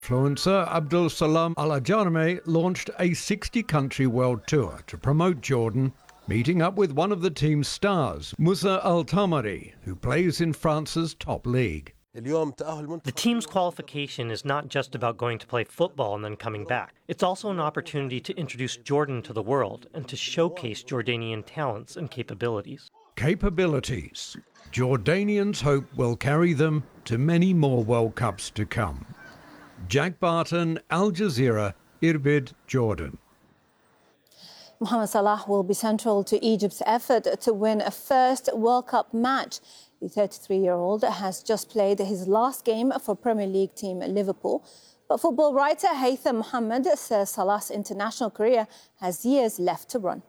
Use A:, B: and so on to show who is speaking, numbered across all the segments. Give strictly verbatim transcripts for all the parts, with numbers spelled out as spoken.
A: Influencer Abdul Salam Al Ajarmeh launched a sixty-country world tour to promote Jordan, meeting up with one of the team's stars, Moussa Al Tamari, who plays in France's top league.
B: The team's qualification is not just about going to play football and then coming back. It's also an opportunity to introduce Jordan to the world and to showcase Jordanian talents and capabilities.
A: Capabilities. Jordanians hope will carry them to many more World Cups to come. Jack Barton, Al Jazeera, Irbid, Jordan.
C: Mohamed Salah will be central to Egypt's effort to win a first World Cup match. The thirty-three-year-old has just played his last game for Premier League team Liverpool. But football writer Haytham Mohammed says Salah's international career has years left to run.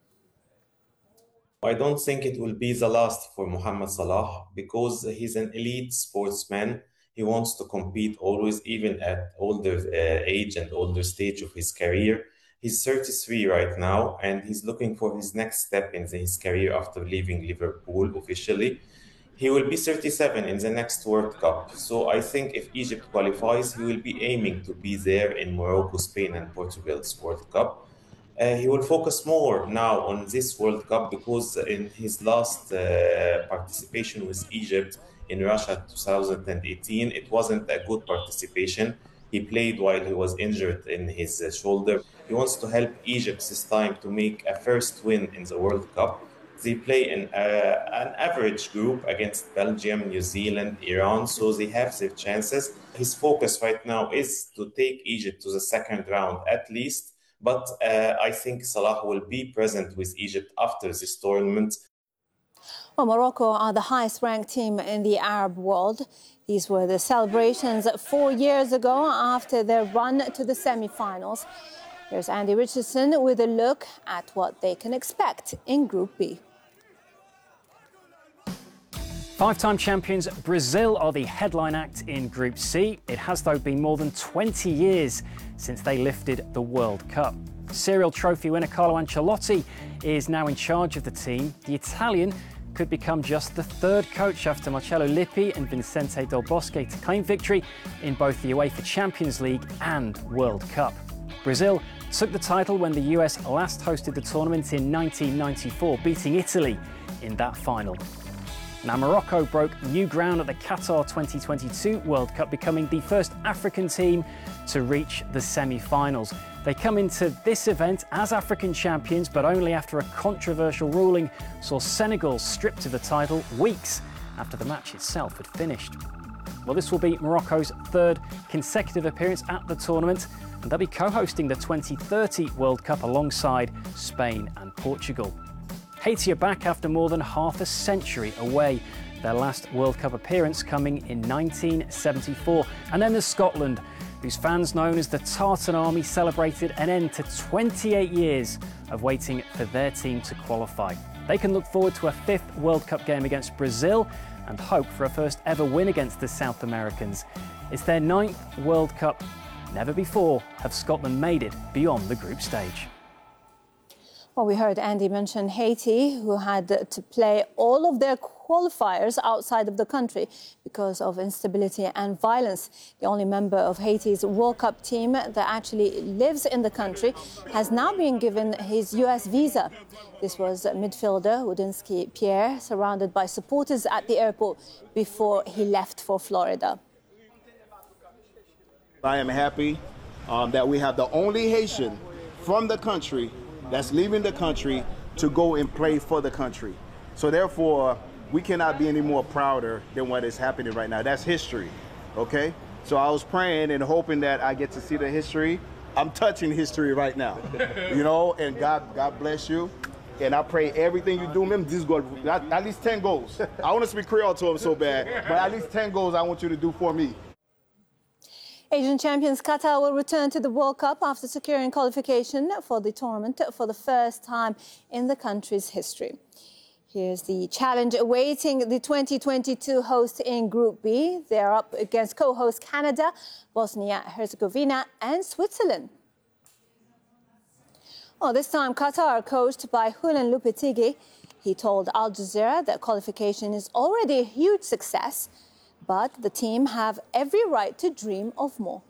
D: I don't think it will be the last for Mohamed Salah because he's an elite sportsman. He wants to compete always, even at older uh, age and older stage of his career. He's thirty-three right now, and he's looking for his next step in his career after leaving Liverpool officially. He will be thirty-seven in the next World Cup. So I think if Egypt qualifies, he will be aiming to be there in Morocco, Spain, and Portugal's World Cup. Uh, he will focus more now on this World Cup because in his last uh, participation with Egypt in Russia two thousand eighteen, it wasn't a good participation. He played while he was injured in his uh, shoulder. He wants to help Egypt this time to make a first win in the World Cup. They play in uh, an average group against Belgium, New Zealand, Iran, so they have their chances. His focus right now is to take Egypt to the second round at least, but uh, I think Salah will be present with Egypt after this tournament.
C: Well, Morocco are the highest-ranked team in the Arab world. These were the celebrations four years ago after their run to the semi-finals. Here's Andy Richardson with a look at what they can expect in Group B.
E: Five-time champions Brazil are the headline act in Group C. It has, though, been more than twenty years since they lifted the World Cup. Serial trophy winner Carlo Ancelotti is now in charge of the team. The Italian could become just the third coach after Marcello Lippi and Vicente Del Bosque to claim victory in both the UEFA Champions League and World Cup. Brazil took the title when the U S last hosted the tournament in nineteen ninety-four, beating Italy in that final. Now, Morocco broke new ground at the Qatar twenty twenty-two World Cup, becoming the first African team to reach the semi-finals. They come into this event as African champions, but only after a controversial ruling saw Senegal stripped of the title weeks after the match itself had finished. Well, this will be Morocco's third consecutive appearance at the tournament, and they'll be co-hosting the twenty thirty World Cup alongside Spain and Portugal. Haiti are back after more than half a century away, their last World Cup appearance coming in nineteen seventy-four. And then there's Scotland, whose fans known as the Tartan Army celebrated an end to twenty-eight years of waiting for their team to qualify. They can look forward to a fifth World Cup game against Brazil and hope for a first ever win against the South Americans. It's their ninth World Cup. Never before have Scotland made it beyond the group stage.
C: Well, we heard Andy mention Haiti, who had to play all of their qualifiers outside of the country because of instability and violence. The only member of Haiti's World Cup team that actually lives in the country has now been given his U S visa. This was midfielder Udinsky Pierre, surrounded by supporters at the airport before he left for Florida.
F: I am happy um, that we have the only Haitian from the country that's leaving the country to go and play for the country. So therefore, we cannot be any more prouder than what is happening right now. That's history, okay? So I was praying and hoping that I get to see the history. I'm touching history right now, you know, and God, God bless you. And I pray everything you do, man, this goal, at, at least ten goals. I want to speak Creole to him so bad, but at least ten goals I want you to do for me.
C: Asian champions Qatar will return to the World Cup after securing qualification for the tournament for the first time in the country's history. Here's the challenge awaiting the twenty twenty-two host in Group B. They're up against co-host Canada, Bosnia-Herzegovina and Switzerland. Well, this time Qatar, coached by Julen Lopetegui. He told Al Jazeera that qualification is already a huge success, but the team have every right to dream of more.